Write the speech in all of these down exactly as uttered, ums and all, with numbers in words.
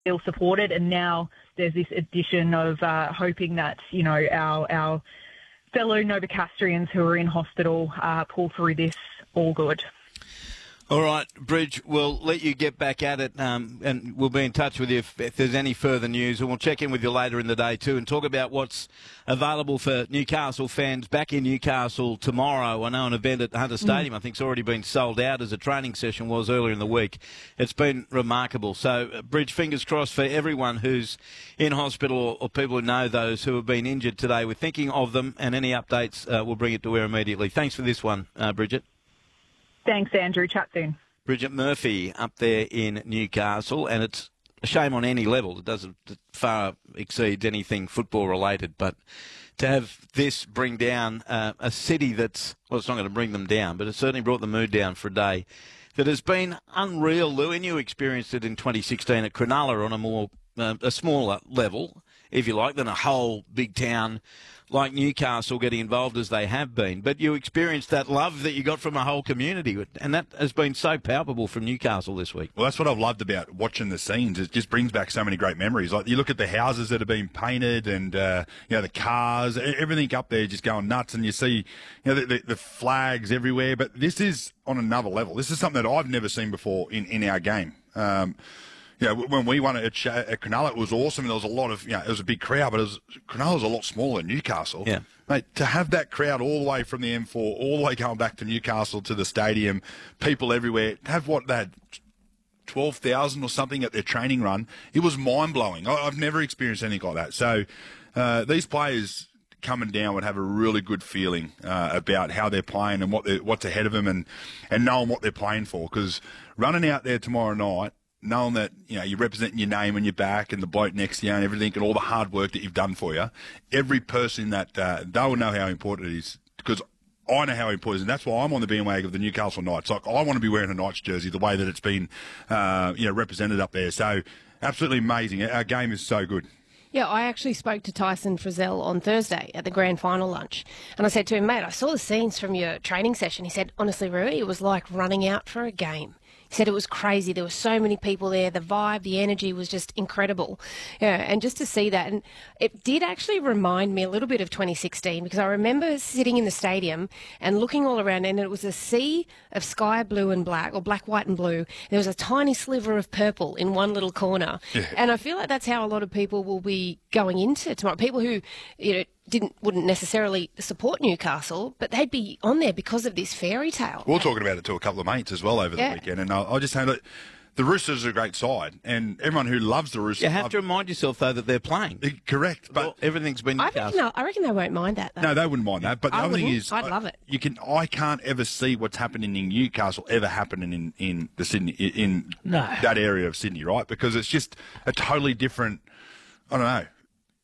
feel supported. And now there's this addition of uh, hoping that, you know, our our fellow Novocastrians who are in hospital uh, pull through this all good. All right, Bridge, we'll let you get back at it, um, and we'll be in touch with you if, if there's any further news, and we'll check in with you later in the day too and talk about what's available for Newcastle fans back in Newcastle tomorrow. I know an event at Hunter Stadium, mm. I think, has already been sold out, as a training session was earlier in the week. It's been remarkable. So, uh, Bridge, fingers crossed for everyone who's in hospital or, or people who know those who have been injured today. We're thinking of them, and any updates, uh, we'll bring it to air immediately. Thanks for this one, uh, Bridget. Thanks, Andrew. Chat soon. Bridget Murphy up there in Newcastle, and it's a shame on any level. It doesn't it far exceeds anything football related, but to have this bring down uh, a city that's, well, it's not going to bring them down, but it certainly brought the mood down for a day that has been unreal. Lou, and you experienced it in twenty sixteen at Cronulla on a more uh, a smaller level, if you like, than a whole big town like Newcastle getting involved as they have been. But you experienced that love that you got from a whole community, and that has been so palpable from Newcastle this week. Well, that's what I've loved about watching the scenes. It just brings back so many great memories. Like, you look at the houses that have been painted and, uh, you know, the cars, everything up there just going nuts, and you see, you know, the, the, the flags everywhere. But this is on another level. This is something that I've never seen before in, in our game. Um, You know, when we won it at, at Cronulla, it was awesome. There was a lot of, you know, it was a big crowd, but it was, Cronulla was a lot smaller than Newcastle. Yeah. Mate, to have that crowd all the way from the M four, all the way going back to Newcastle to the stadium, people everywhere, to have what they had, twelve thousand or something at their training run, it was mind-blowing. I, I've never experienced anything like that. So uh, these players coming down would have a really good feeling uh, about how they're playing and what they're, what's ahead of them, and, and knowing what they're playing for. Because running out there tomorrow night, knowing that, you know, you're representing your name and your back and the bloke next to you and everything and all the hard work that you've done for you, every person that, uh, they will know how important it is, because I know how important it is, and that's why I'm on the bandwagon of the Newcastle Knights. Like, I want to be wearing a Knights jersey the way that it's been, uh, you know, represented up there. So, absolutely amazing. Our game is so good. Yeah, I actually spoke to Tyson Frizzell on Thursday at the grand final lunch, and I said to him, mate, I saw the scenes from your training session. He said, honestly, Rui, it was like running out for a game. He said it was crazy. There were so many people there. The vibe, the energy was just incredible. Yeah, and just to see that. And it did actually remind me a little bit of twenty sixteen, because I remember sitting in the stadium and looking all around, and it was a sea of sky blue and black, or black, white and blue. There was a tiny sliver of purple in one little corner. Yeah. And I feel like that's how a lot of people will be going into tomorrow. People who, you know, didn't wouldn't necessarily support Newcastle, but they'd be on there because of this fairy tale. We were talking about it to a couple of mates as well over the yeah. weekend, and I, I just say that the Roosters are a great side, and everyone who loves the Roosters... You have love, to remind yourself, though, that they're playing. It, correct. But well, everything's been Newcastle. I reckon, I reckon they won't mind that, though. No, they wouldn't mind that. But the I other thing wouldn't. is... I'd I, love it. You can, I can't ever see what's happening in Newcastle ever happening in, in the Sydney, in no. that area of Sydney, right? Because it's just a totally different... I don't know.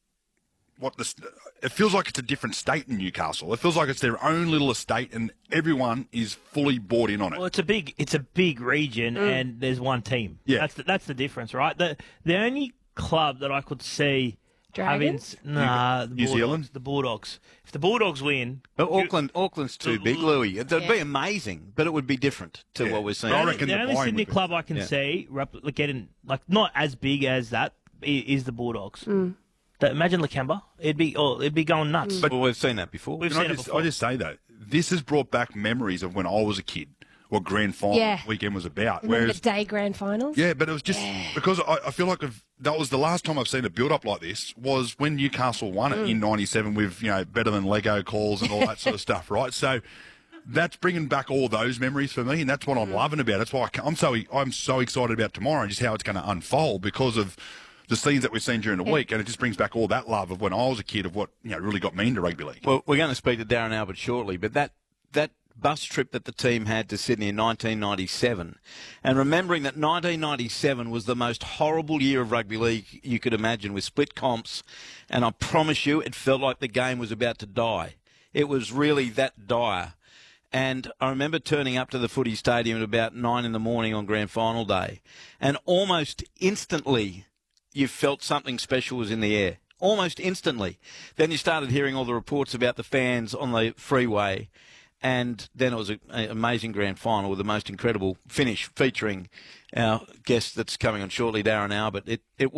What the... It feels like it's a different state in Newcastle. It feels like it's their own little estate, and everyone is fully bought in on it. Well, it's a big, it's a big region, mm. and there's one team. Yeah, that's the, that's the difference, right? The the only club that I could see Dragons, having, nah, the New Zealand, the Bulldogs. If the Bulldogs win, but Auckland, Auckland's too big, Louis. It'd yeah. be amazing, but it would be different to yeah. what we're seeing. The I only, reckon the the only Sydney club I can yeah. see like getting like not as big as that is the Bulldogs. Mm. That, imagine Lakemba. It'd be oh, it'd be going nuts. But well, we've seen that before. We've Can seen I it just, before. I just say, though, this has brought back memories of when I was a kid, what grand final yeah. weekend was about. Remember Whereas, the day grand finals? Yeah, but it was just yeah. because I, I feel like I've, that was the last time I've seen a build-up like this was when Newcastle won it mm. in ninety-seven with, you know, better than Lego calls and all that sort of stuff, right? So that's bringing back all those memories for me, and that's what I'm mm. loving about it. That's why I, I'm so I'm so excited about tomorrow and just how it's going to unfold because of the scenes that we've seen during the yeah. week, and it just brings back all that love of when I was a kid of what, you know, really got me into rugby league. Well, we're going to speak to Darren Albert shortly, but that that bus trip that the team had to Sydney in nineteen ninety-seven, and remembering that nineteen ninety-seven was the most horrible year of rugby league you could imagine, with split comps, and I promise you, it felt like the game was about to die. It was really that dire. And I remember turning up to the footy stadium at about nine in the morning on grand final day, and almost instantly you felt something special was in the air. Almost instantly. Then you started hearing all the reports about the fans on the freeway, And then it was an amazing grand final with the most incredible finish featuring our guest that's coming on shortly, Darren Albert. It, it